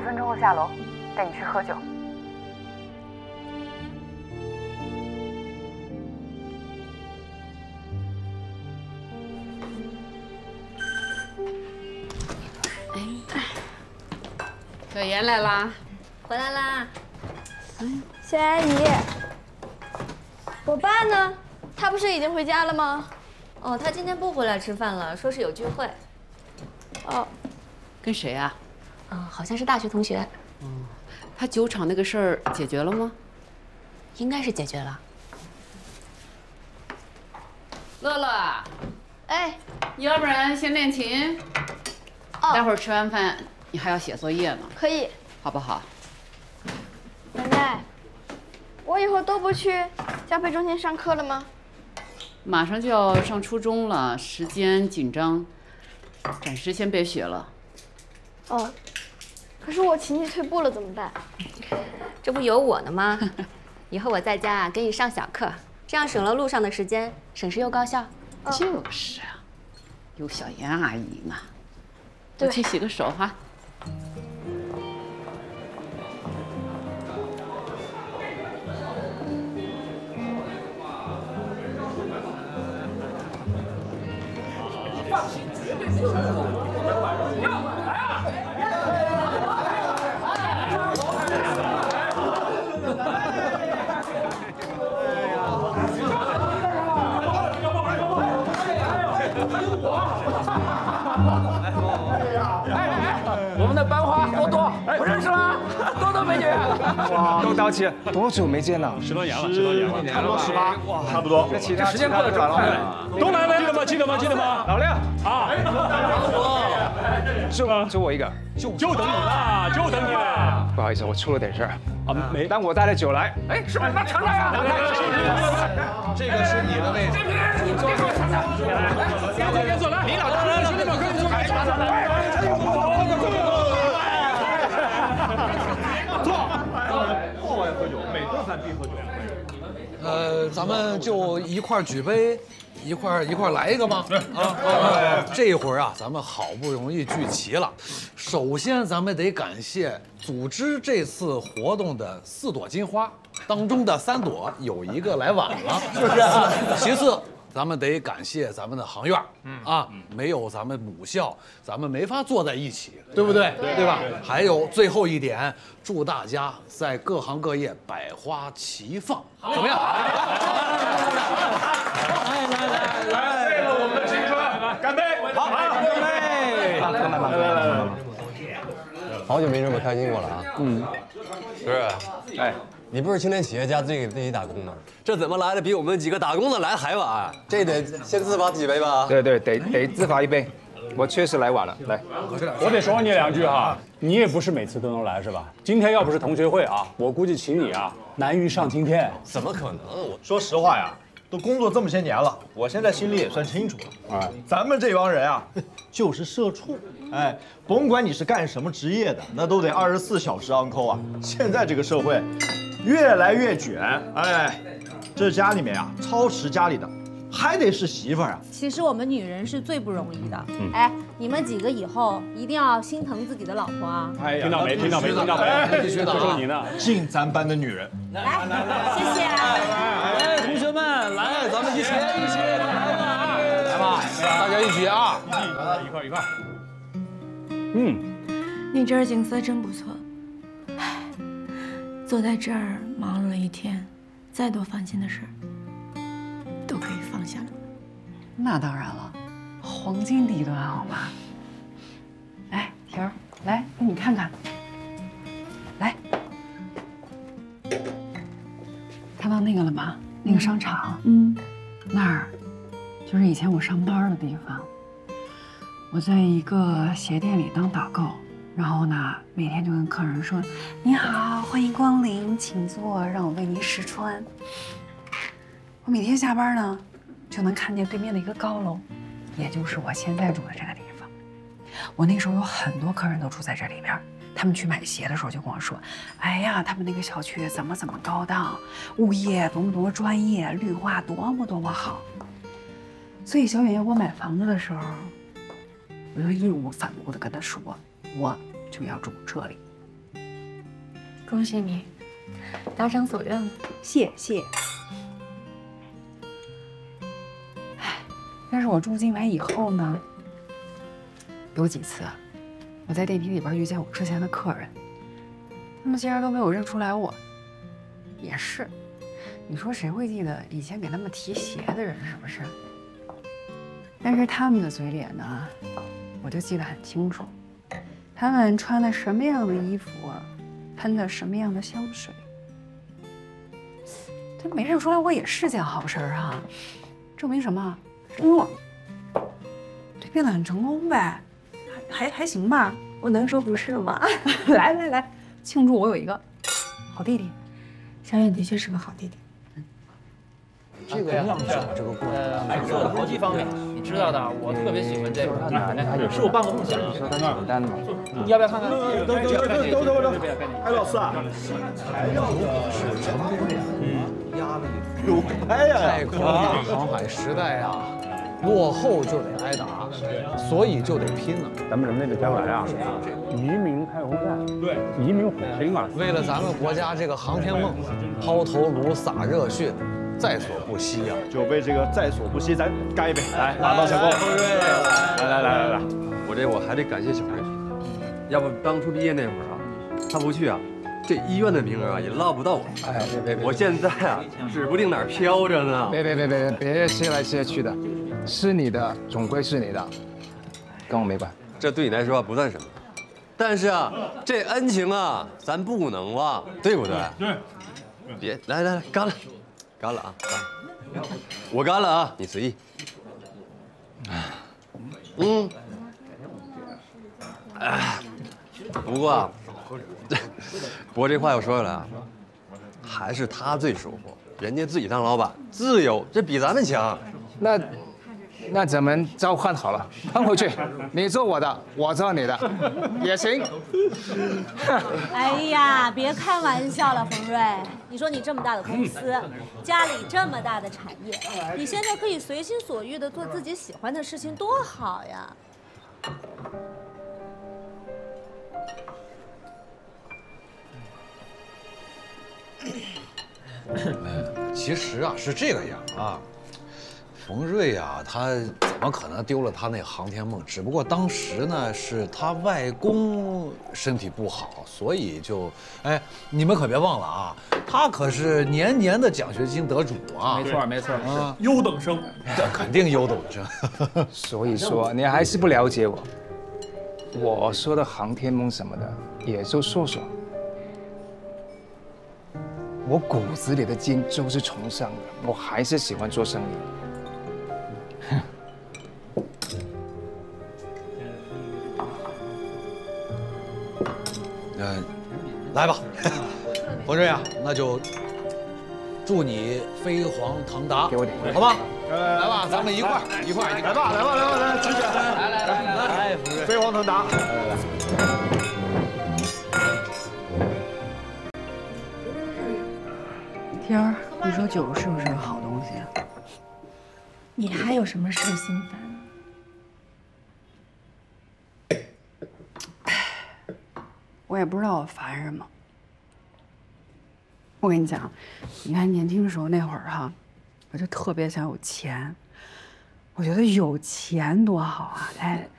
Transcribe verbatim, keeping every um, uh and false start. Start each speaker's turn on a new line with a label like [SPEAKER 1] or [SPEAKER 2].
[SPEAKER 1] 分钟后下楼，带你去喝酒。
[SPEAKER 2] 小妍来啦，
[SPEAKER 3] 回来啦。
[SPEAKER 4] 嗯，谢阿姨，我爸呢？他不是已经回家了吗？
[SPEAKER 3] 哦，他今天不回来吃饭了，说是有聚会。
[SPEAKER 4] 哦，
[SPEAKER 2] 跟谁啊？
[SPEAKER 3] 嗯，好像是大学同学。
[SPEAKER 2] 嗯，他酒厂那个事儿解决了吗？
[SPEAKER 3] 应该是解决了。
[SPEAKER 2] 乐乐，
[SPEAKER 4] 哎，
[SPEAKER 2] 要不然先练琴，
[SPEAKER 4] 哦，
[SPEAKER 2] 待会儿吃完饭你还要写作业呢，
[SPEAKER 4] 可以，
[SPEAKER 2] 好不好？
[SPEAKER 4] 奶奶，我以后都不去教培中心上课了吗？
[SPEAKER 2] 马上就要上初中了，时间紧张，暂时先别学了。
[SPEAKER 4] 哦，可是我琴技退步了怎么办？
[SPEAKER 3] 这不有我呢吗？以后我在家啊给你上小课，这样省了路上的时间，省时又高效。
[SPEAKER 4] 哦、
[SPEAKER 2] 就是啊，有小妍阿姨呢。我
[SPEAKER 4] 对，
[SPEAKER 2] 去洗个手哈。
[SPEAKER 5] 我们的班花多多，不认识了，多多美女。
[SPEAKER 6] 哇，都到齐，多久没见了？
[SPEAKER 7] 十多年了，十多年了，
[SPEAKER 6] 差不多十八，
[SPEAKER 7] 哇，差不多。
[SPEAKER 6] 这其他
[SPEAKER 5] 时间过得真快
[SPEAKER 7] 了。东南来，记得吗？记得吗？记得吗？
[SPEAKER 6] 老廖
[SPEAKER 7] 啊，
[SPEAKER 6] 就就我一个，
[SPEAKER 7] 就就等你了，就等你了。
[SPEAKER 6] 不好意思，我出了点事儿
[SPEAKER 7] 啊，没。
[SPEAKER 6] 但我带了酒来。
[SPEAKER 5] 哎，是吧？那尝尝呀。
[SPEAKER 8] 这个是你的位置。
[SPEAKER 5] 你坐坐，尝尝。别坐，别坐，来，李老大，兄弟们，快点坐，快坐，
[SPEAKER 7] 坐。后晚喝酒，每顿饭必喝酒。
[SPEAKER 8] 呃，咱们就一块举杯，一块一块来一个吧。啊啊！这会儿啊，咱们好不容易聚齐了，首先咱们得感谢组织这次活动的四朵金花当中的三朵有一个来晚了，是不是？其次。咱们得感谢咱们的行院，啊，没有咱们母校，咱们没法坐在一起，对不对？对吧？还有最后一点，祝大家在各行各业百花齐放，怎么样？
[SPEAKER 7] 来来来来，为了我们的青春，干杯！好，干杯！
[SPEAKER 6] 慢慢慢慢慢慢。
[SPEAKER 9] 好久没这么开心过了啊！嗯，不是，
[SPEAKER 6] 哎。
[SPEAKER 9] 你不是青年企业家，自己给自己打工吗？这怎么来的比我们几个打工的来还晚？这得先自罚几杯吧？
[SPEAKER 6] 对对，得得自罚一杯。我确实来晚了，来，
[SPEAKER 7] 我得说你两句哈，你也不是每次都能来是吧？今天要不是同学会啊，我估计请你啊难于上青天。
[SPEAKER 9] 怎么可能？我
[SPEAKER 10] 说实话呀，都工作这么些年了，我现在心里也算清楚了啊，咱们这帮人啊，就是社畜。哎，甭管你是干什么职业的，那都得二十四小时 on call 啊。现在这个社会越来越卷，哎，这家里面啊，操持家里的还得是媳妇儿啊。
[SPEAKER 11] 其实我们女人是最不容易的。嗯、哎，你们几个以后一定要心疼自己的老婆啊！
[SPEAKER 7] 哎呀，听到没？听到没？听到没？必须的，就说你呢，
[SPEAKER 10] 敬咱班的女人。
[SPEAKER 11] 来，谢谢啊！
[SPEAKER 8] 来，同学们，来，咱们一起一起来吧，大家一起啊，
[SPEAKER 7] 一块一块。嗯，
[SPEAKER 12] 你这儿景色真不错。唉，坐在这儿忙碌了一天，再多烦心的事都可以放下了。
[SPEAKER 2] 那当然了，黄金地段好吗？来，婷儿，来，给你看看。来，看到那个了吗？那个商场，
[SPEAKER 12] 嗯，
[SPEAKER 2] 那儿就是以前我上班的地方。我在一个鞋店里当导购，然后呢，每天就跟客人说：“你好，欢迎光临，请坐，让我为您试穿。”我每天下班呢，就能看见对面的一个高楼，也就是我现在住的这个地方。我那时候有很多客人都住在这里边，他们去买鞋的时候就跟我说：“哎呀，他们那个小区怎么怎么高档，物业多么多么专业，绿化多么多么好。”所以小远要给我买房子的时候，我就义无反顾地跟他说，我就要住这里， 恭喜你，达成所愿了。谢谢。唉，但是我住进来以后呢，有几次我在电梯里边遇见我之前的客人，他们竟然都没有认出来我。也是，你说谁会记得以前给他们提鞋的人是不是？但是他们的嘴脸呢，我就记得很清楚。他们穿的什么样的衣服啊，喷的什么样的香水，他没认出来我也是件好事儿啊，证明什么？证明我蜕变得很成功呗，还还还行吧，我能说不是吗？来来来，庆祝我有一个好弟弟。小远的确是个好弟弟。
[SPEAKER 8] 这个呀，这个过
[SPEAKER 5] 呃，孩子的国际方面，你知道的，我特别喜欢这个，是我半个梦想。
[SPEAKER 6] 说他简单嘛，
[SPEAKER 5] 你要不要看看？
[SPEAKER 10] 等等等等等等，哎，老师啊，材料是成功的，嗯，压力有拍呀，
[SPEAKER 8] 太空大航海时代啊，落后就得挨打，所以就得拼了。
[SPEAKER 7] 咱们人类的将来啊，移民太空站，对，移民火星啊，
[SPEAKER 8] 为了咱们国家这个航天梦，抛头颅洒热血。在所不惜呀、啊！
[SPEAKER 10] 就为这个在所不惜，咱干一杯！来，拿到小够！来来来来来，
[SPEAKER 9] 我这我还得感谢小瑞，要不当初毕业那会儿啊，他不去啊，这医院的名额啊也落不到我。
[SPEAKER 6] 哎，别别别！
[SPEAKER 9] 我现在啊，指不定哪儿飘着呢。
[SPEAKER 6] 别别别别别谢来谢去的，是你的总归是你的，跟我没关。
[SPEAKER 9] 这对你来说不算什么，但是啊，这恩情啊，咱不能忘，对不对？对。别来来来，干了！干了啊！干了，我干了啊！你随意。嗯。哎，不过啊，不过这话又说回来啊，还是他最舒服，人家自己当老板，自由，这比咱们强。
[SPEAKER 6] 那那咱们交换好了，换回去，你做我的，我做你的，也行。
[SPEAKER 11] 哎呀，别开玩笑了，冯瑞。你说你这么大的公司，家里这么大的产业，你现在可以随心所欲的做自己喜欢的事情，多好呀！
[SPEAKER 8] 其实啊是这个样啊。冯瑞啊，他怎么可能丢了他那航天梦？只不过当时呢，是他外公身体不好，所以就……哎，你们可别忘了啊，他可是年年的奖学金得主啊！
[SPEAKER 5] 没错，没错，
[SPEAKER 8] 啊，
[SPEAKER 5] 优等生，
[SPEAKER 8] 这肯定优等生。
[SPEAKER 6] 所以说，你还是不了解我。我说的航天梦什么的，也就说说。我骨子里的劲就是崇尚的，我还是喜欢做生意。
[SPEAKER 8] 嗯，来吧，冯瑞啊，那就祝你飞黄腾达，
[SPEAKER 6] 给我点，
[SPEAKER 8] 好吗？来吧，咱们一块儿一块儿
[SPEAKER 10] 来吧，来吧，来吧，来，直接来来来来来，飞黄腾达，来来来。
[SPEAKER 2] 天儿，你说酒是不是个好东西啊？
[SPEAKER 12] 你还有什么事心烦？
[SPEAKER 2] 我也不知道我烦什么。我跟你讲，你看年轻的时候那会儿哈，我就特别想有钱，我觉得有钱多好啊！哎，